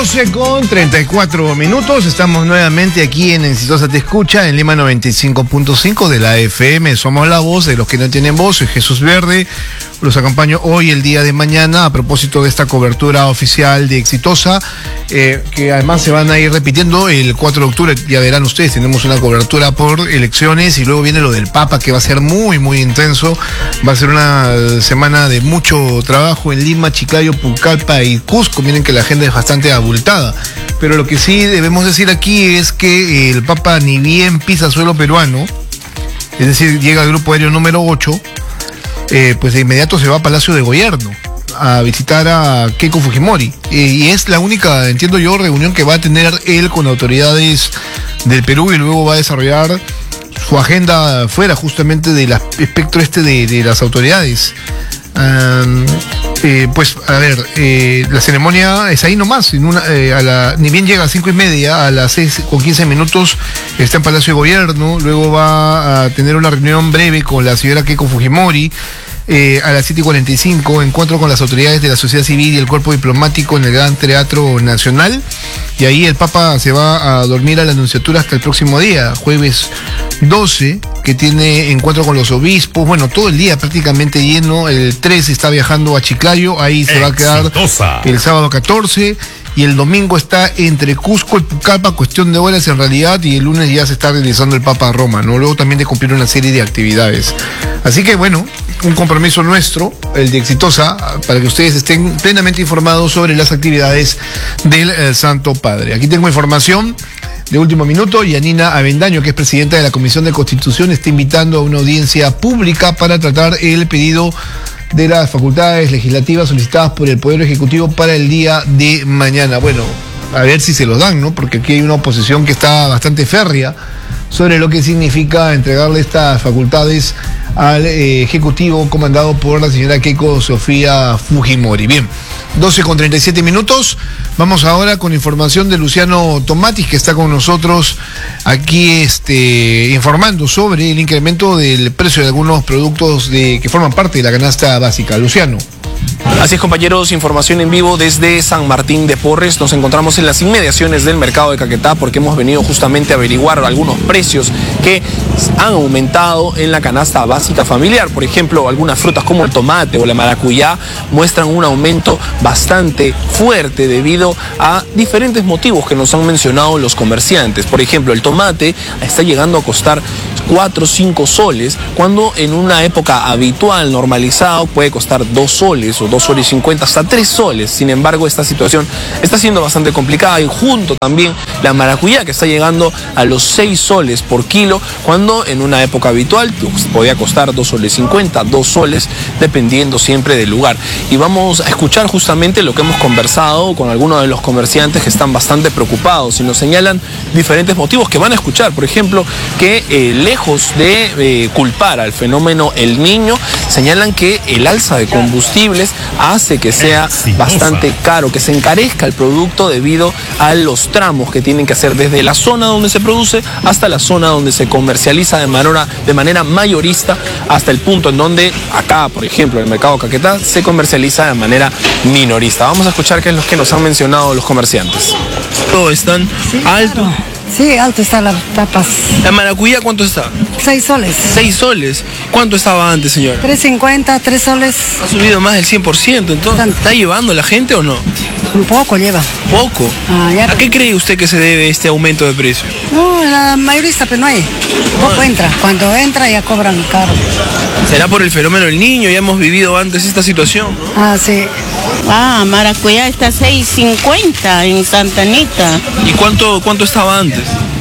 12:34. Estamos nuevamente aquí en Exitosa Te Escucha, en Lima 95.5 de la FM. Somos la voz de los que no tienen voz. Soy Jesús Verde. Los acompaño hoy, el día de mañana, a propósito de esta cobertura oficial de Exitosa, que además se van a ir repitiendo el 4 de octubre. Ya verán ustedes, tenemos una cobertura por elecciones y luego viene lo del Papa, que va a ser muy, muy intenso. Va a ser una semana de mucho trabajo en Lima, Chiclayo, Pucallpa y Cusco. Miren que la agenda es bastante abultada. Pero lo que sí debemos decir aquí es que el Papa ni bien pisa suelo peruano, es decir, llega al grupo aéreo número 8, pues de inmediato se va a Palacio de Gobierno a visitar a Keiko Fujimori. Y es la única, entiendo yo, reunión que va a tener él con autoridades del Perú, y luego va a desarrollar su agenda fuera justamente del espectro de las autoridades. Pues a ver, la ceremonia es ahí nomás, ni bien llega a 5:30, a las 6:15 está en Palacio de Gobierno. Luego va a tener una reunión breve con la señora Keiko Fujimori. A las 7:45, encuentro con las autoridades de la sociedad civil y el cuerpo diplomático en el Gran Teatro Nacional. Y ahí el Papa se va a dormir a la Nunciatura hasta el próximo día, jueves 12, que tiene encuentro con los obispos. Bueno, todo el día prácticamente lleno. El 13 está viajando a Chiclayo, ahí se va a quedar el sábado 14. Y el domingo está entre Cusco y Pucallpa, cuestión de horas en realidad, y el lunes ya se está regresando el Papa a Roma, ¿no? Luego también de cumplir una serie de actividades. Así que bueno, un compromiso nuestro, el de Exitosa, para que ustedes estén plenamente informados sobre las actividades del Santo Padre. Aquí tengo información de último minuto. Yanina Avendaño, que es presidenta de la Comisión de Constitución, está invitando a una audiencia pública para tratar el pedido de las facultades legislativas solicitadas por el Poder Ejecutivo para el día de mañana. Bueno, a ver si se los dan, ¿no? Porque aquí hay una oposición que está bastante férrea sobre lo que significa entregarle estas facultades al Ejecutivo comandado por la señora Keiko Sofía Fujimori. Bien, 12:37. Vamos ahora con información de Luciano Tomatis, que está con nosotros aquí informando sobre el incremento del precio de algunos productos que forman parte de la canasta básica. Luciano. Así es, compañeros, información en vivo desde San Martín de Porres. Nos encontramos en las inmediaciones del mercado de Caquetá porque hemos venido justamente a averiguar algunos precios que han aumentado en la canasta básica familiar. Por ejemplo, algunas frutas como el tomate o la maracuyá muestran un aumento bastante fuerte debido a diferentes motivos que nos han mencionado los comerciantes. Por ejemplo, el tomate está llegando a costar 4 o 5 soles, cuando en una época habitual, normalizado, puede costar 2 soles o 2 soles y 50, hasta 3 soles. Sin embargo, esta situación está siendo bastante complicada, y junto también la maracuyá, que está llegando a los 6 soles por kilo, cuando en una época habitual podía costar 2 soles 50, 2 soles, dependiendo siempre del lugar. Y vamos a escuchar justamente lo que hemos conversado con algunos de los comerciantes que están bastante preocupados y nos señalan diferentes motivos que van a escuchar. Por ejemplo, que lejos de culpar al fenómeno El Niño, señalan que el alza de combustibles hace que sea bastante caro, que se encarezca el producto debido a los tramos que tienen que hacer desde la zona donde se produce hasta la zona donde se comercializa de manera mayorista, hasta el punto en donde acá, por ejemplo, en el mercado Caquetá, se comercializa de manera minorista. Vamos a escuchar qué es lo que nos han mencionado los comerciantes. Todo están alto. Sí, alto están las tapas. ¿La maracuyá cuánto está? 6 soles. 6 soles. ¿Cuánto estaba antes, señora? 3.50, 3 soles. Ha subido más del 100%, entonces. ¿Está llevando la gente o no? Un poco lleva. ¿Poco? Ya. ¿A qué cree usted que se debe este aumento de precio? No, la mayorista, pero no hay. Poco entra. Cuando entra ya cobran caro. ¿Será por el fenómeno del Niño? Ya hemos vivido antes esta situación, ¿no? Sí. Maracuyá está 6.50 en Santa Anita. ¿Y cuánto estaba antes?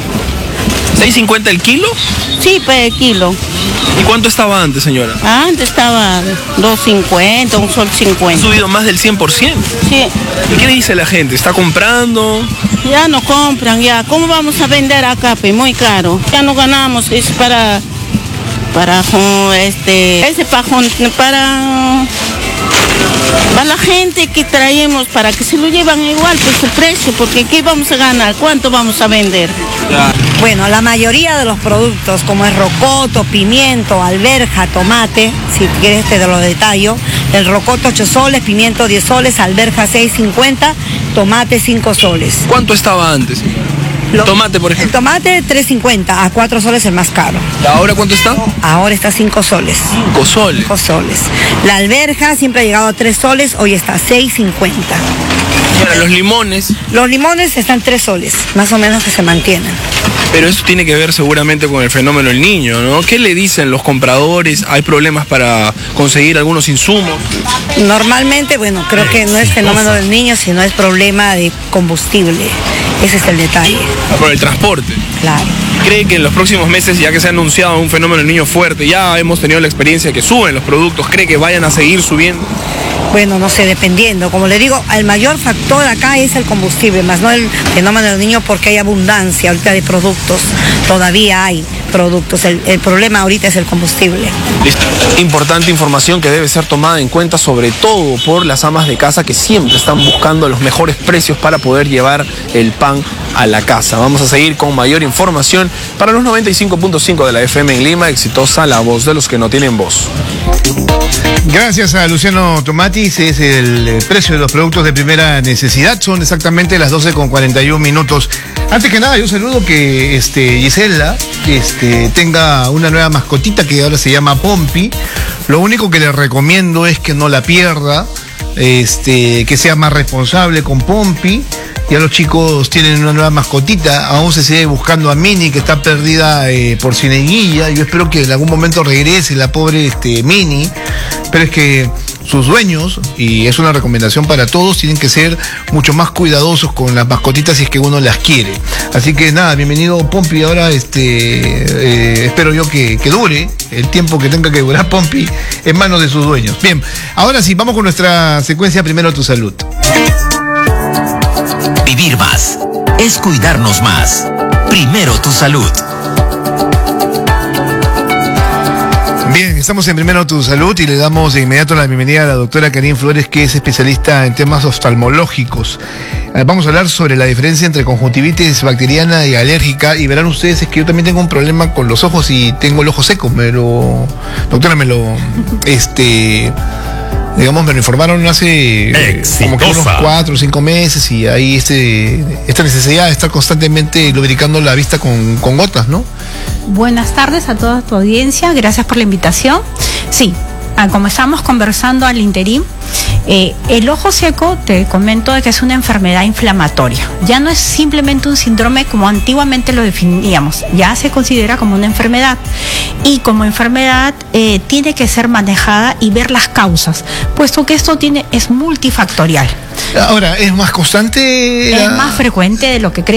¿6.50 el kilo? Sí, pues el kilo. ¿Y cuánto estaba antes, señora? Antes estaba 2.50, 1 sol 50. ¿Ha subido más del 100%? Sí. ¿Y qué dice la gente? ¿Está comprando? Ya no compran, ya. ¿Cómo vamos a vender acá? Pues muy caro. Ya no ganamos, es para Para la gente que traemos, para que se lo llevan igual, pues el precio, porque ¿qué vamos a ganar? ¿Cuánto vamos a vender? Bueno, la mayoría de los productos, como el rocoto, pimiento, alberja, tomate, si quieres te lo detallo, el rocoto 8 soles, pimiento 10 soles, alberja 6.50, tomate 5 soles. ¿Cuánto estaba antes? Tomate, por ejemplo. El tomate 3.50, a 4 soles el más caro. ¿Y ahora cuánto está? Ahora está 5 soles. 5 soles. 5 soles. La alberja siempre ha llegado a 3 soles, hoy está a 6.50. Ahora, los limones. Los limones están 3 soles, más o menos que se mantienen. Pero eso tiene que ver seguramente con el fenómeno del niño, ¿no? ¿Qué le dicen los compradores? ¿Hay problemas para conseguir algunos insumos? Normalmente, bueno, creo que no es fenómeno del niño, sino es problema de combustible. Ese es el detalle. Por el transporte. Claro. ¿Cree que en los próximos meses, ya que se ha anunciado un fenómeno del niño fuerte, ya hemos tenido la experiencia que suben los productos, cree que vayan a seguir subiendo? Bueno, no sé, dependiendo. Como le digo, el mayor factor acá es el combustible, más no el fenómeno del niño, porque hay abundancia ahorita de productos. Todavía hay productos. El problema ahorita es el combustible. Listo. Importante información que debe ser tomada en cuenta, sobre todo por las amas de casa que siempre están buscando los mejores precios para poder llevar el pan a la casa. Vamos a seguir con mayor información para los 95.5 de la FM en Lima. Exitosa la voz de los que no tienen voz. Gracias a Luciano Tomatis. Es el precio de los productos de primera necesidad. Son exactamente las 12:41. Antes que nada, yo saludo que Gisela tenga una nueva mascotita que ahora se llama Pompi. Lo único que le recomiendo es que no la pierda, que sea más responsable con Pompi. Ya los chicos tienen una nueva mascotita, aún se sigue buscando a Mini, que está perdida por Cieneguilla. Yo espero que en algún momento regrese la pobre Mini, pero es que sus dueños, y es una recomendación para todos, tienen que ser mucho más cuidadosos con las mascotitas si es que uno las quiere. Así que nada, bienvenido Pompi. Ahora espero yo que dure el tiempo que tenga que durar Pompi en manos de sus dueños. Bien, ahora sí, vamos con nuestra secuencia Primero Tu Salud. Vivir más es cuidarnos más. Primero Tu Salud. Bien, estamos en Primero Tu Salud y le damos de inmediato la bienvenida a la doctora Karine Flores, que es especialista en temas oftalmológicos. Vamos a hablar sobre la diferencia entre conjuntivitis bacteriana y alérgica, y verán ustedes es que yo también tengo un problema con los ojos y tengo el ojo seco. Doctora, digamos, me lo informaron hace como que unos 4 o 5 meses, y hay esta necesidad de estar constantemente lubricando la vista con gotas, ¿no? Buenas tardes a toda tu audiencia, gracias por la invitación. Sí, como estamos conversando al interín, el ojo seco, te comento de que es una enfermedad inflamatoria. Ya no es simplemente un síndrome como antiguamente lo definíamos, ya se considera como una enfermedad. Y como enfermedad tiene que ser manejada y ver las causas, puesto que esto es multifactorial. Ahora, ¿es más constante? Es más frecuente de lo que creemos.